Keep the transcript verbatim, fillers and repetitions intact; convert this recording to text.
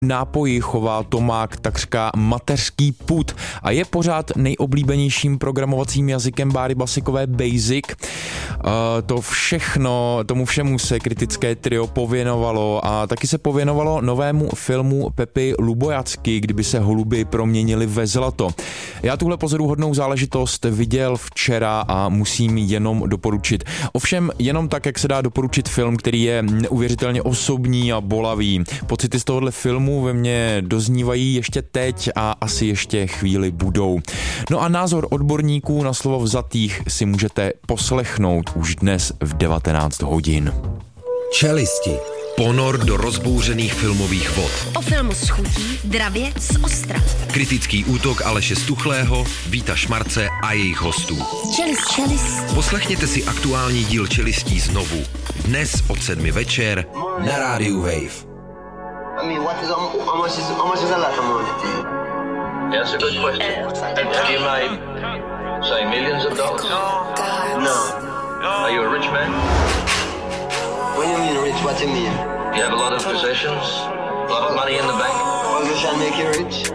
nápoji chová Tomák takřka mateřský pud a je pořád nejoblíbenějším programovacím jazykem Báry Basikové Basic. Uh, to všechno, tomu všemu se kritické trio pověnovalo a taky se pověnovalo novému filmu Pepy Lubojacky, kdyby se holuby proměnili ve zlato. Já tuhle pozoruhodnou záležitost viděl včera a musím jenom doporučit. Ovšem jenom tak, jak se dá doporučit film, který je neuvěřitelně osobní a bolavý. Pocity z tohohle filmu ve mně doznívají ještě teď a asi ještě chvíli budou. No a názor odborníků na slovo vzatých si můžete poslechnout už dnes v devatenáct hodin. Čelisti. Ponor do rozbouřených filmových vod. O filmu s chutí, dravě, z ostra. Kritický útok Aleše Stuchlého, Víta Šmarce a jejich hostů. Čelist, čelist. Poslechněte si aktuální díl Čelistí znovu. Dnes od sedmi večer na rádiu Wave. I mean, what is how much is how much is a lot of money? Yeah, that's a good question. Have you made, say, millions of dollars? No. Are you a rich man? What do you mean rich? What do you mean? You have a lot of possessions, a lot of money in the bank. Position make you rich?